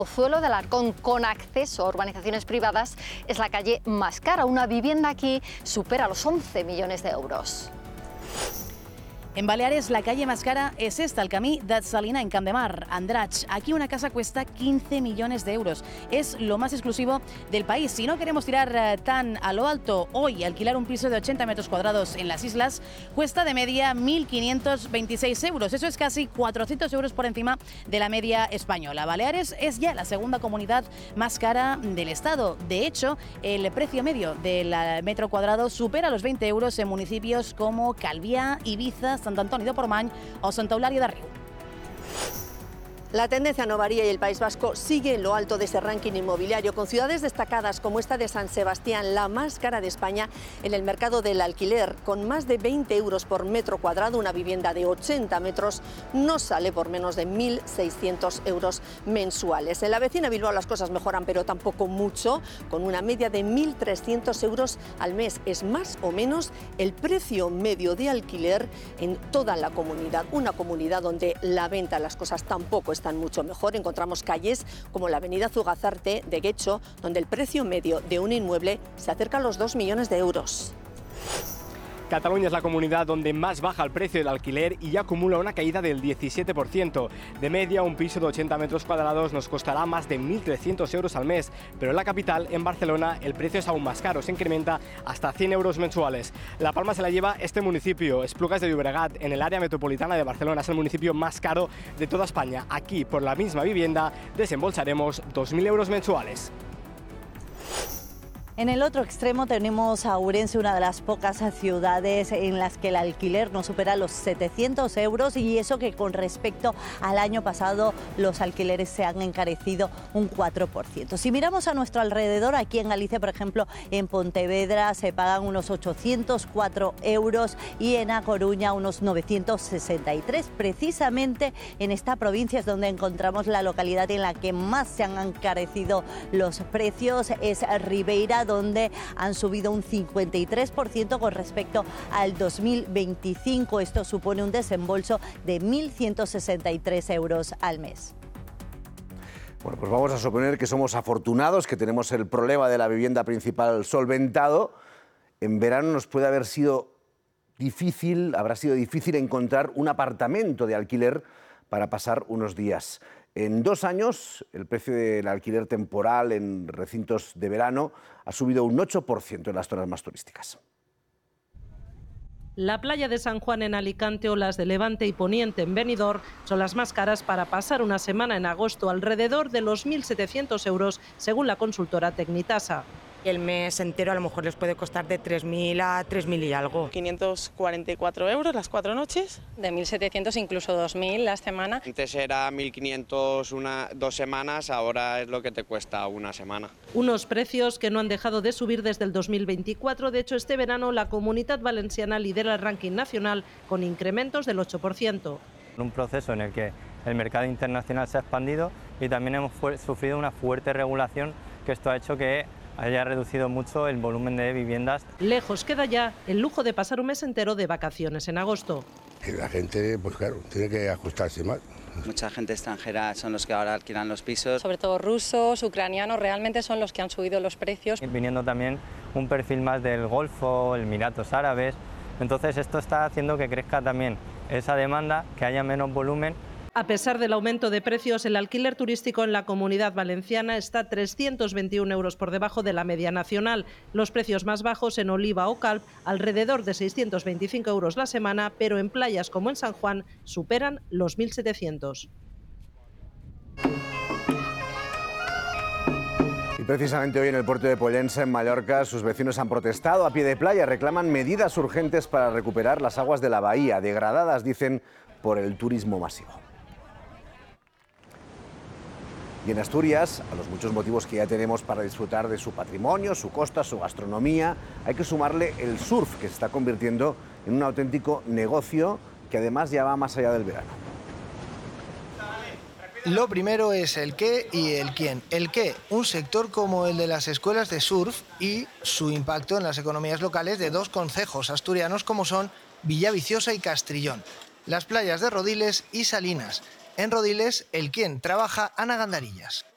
Pozuelo de Alarcón, con acceso a urbanizaciones privadas, es la calle más cara. Una vivienda aquí supera los 11 millones de euros. En Baleares, la calle más cara es esta, el Camí de Salina, en Camp de Mar, Andratx. Aquí una casa cuesta 15 millones de euros. Es lo más exclusivo del país. Si no queremos tirar tan a lo alto, hoy alquilar un piso de 80 metros cuadrados en las islas cuesta de media 1.526 euros. Eso es casi 400 euros por encima de la media española. Baleares es ya la segunda comunidad más cara del Estado. De hecho, el precio medio del metro cuadrado supera los 20 euros en municipios como Calviá, Ibiza, Sant Antoni de Portmany o Santa Eulàlia de Riu. La tendencia no varía y el País Vasco sigue en lo alto de ese ranking inmobiliario, con ciudades destacadas como esta de San Sebastián, la más cara de España en el mercado del alquiler. Con más de 20 euros por metro cuadrado, una vivienda de 80 metros no sale por menos de 1.600 euros mensuales. En la vecina Bilbao las cosas mejoran, pero tampoco mucho, con una media de 1.300 euros al mes. Es más o menos el precio medio de alquiler en toda la comunidad. Una comunidad donde la venta, las cosas tampoco están mucho mejor. Encontramos calles como la avenida Zugazarte de Guecho, donde el precio medio de un inmueble se acerca a los 2 millones de euros. Cataluña es la comunidad donde más baja el precio del alquiler y ya acumula una caída del 17%. De media, un piso de 80 metros cuadrados nos costará más de 1.300 euros al mes, pero en la capital, en Barcelona, el precio es aún más caro, se incrementa hasta 100 euros mensuales. La palma se la lleva este municipio, Esplugas de Llobregat, en el área metropolitana de Barcelona. Es el municipio más caro de toda España. Aquí, por la misma vivienda, desembolsaremos 2.000 euros mensuales. En el otro extremo tenemos a Ourense, una de las pocas ciudades en las que el alquiler no supera los 700 euros, y eso que con respecto al año pasado los alquileres se han encarecido un 4%. Si miramos a nuestro alrededor, aquí en Galicia, por ejemplo, en Pontevedra se pagan unos 804 euros y en A Coruña unos 963. Precisamente en esta provincia es donde encontramos la localidad en la que más se han encarecido los precios, es Ribeira, donde han subido un 53% con respecto al 2025. Esto supone un desembolso de 1.163 euros al mes. Bueno, pues vamos a suponer que somos afortunados, que tenemos el problema de la vivienda principal solventado. En verano nos puede haber sido difícil, habrá sido difícil encontrar un apartamento de alquiler para pasar unos días. En 2 años, el precio del alquiler temporal en recintos de verano ha subido un 8% en las zonas más turísticas. La playa de San Juan en Alicante o las de Levante y Poniente en Benidorm son las más caras para pasar una semana en agosto, alrededor de los 1.700 euros, según la consultora Tecnitasa. El mes entero a lo mejor les puede costar de 3.000 a 3.000 y algo. 544 euros las 4 noches. De 1.700 incluso 2.000 la semana. Antes era 1.500 2 semanas, ahora es lo que te cuesta una semana. Unos precios que no han dejado de subir desde el 2024. De hecho, este verano la Comunitat Valenciana lidera el ranking nacional con incrementos del 8%. Un proceso en el que el mercado internacional se ha expandido y también hemos sufrido una fuerte regulación, que esto ha hecho que haya reducido mucho el volumen de viviendas. Lejos queda ya el lujo de pasar un mes entero de vacaciones en agosto. Y la gente, pues claro, tiene que ajustarse más. Mucha gente extranjera son los que ahora alquilan los pisos. Sobre todo rusos, ucranianos, realmente son los que han subido los precios. Viniendo también un perfil más del Golfo, Emiratos Árabes. Entonces esto está haciendo que crezca también esa demanda, que haya menos volumen. A pesar del aumento de precios, el alquiler turístico en la Comunidad Valenciana está 321 euros por debajo de la media nacional. Los precios más bajos en Oliva o Calp, alrededor de 625 euros la semana, pero en playas como en San Juan superan los 1.700. Y precisamente hoy en el puerto de Pollença, en Mallorca, sus vecinos han protestado a pie de playa, reclaman medidas urgentes para recuperar las aguas de la bahía, degradadas, dicen, por el turismo masivo. Y en Asturias, a los muchos motivos que ya tenemos para disfrutar de su patrimonio, su costa, su gastronomía, hay que sumarle el surf, que se está convirtiendo en un auténtico negocio que además ya va más allá del verano. Lo primero es el qué y el quién. El qué, un sector como el de las escuelas de surf y su impacto en las economías locales de 2 concejos asturianos como son Villaviciosa y Castrillón, las playas de Rodiles y Salinas. En Rodiles, el quién trabaja Ana Gandarillas.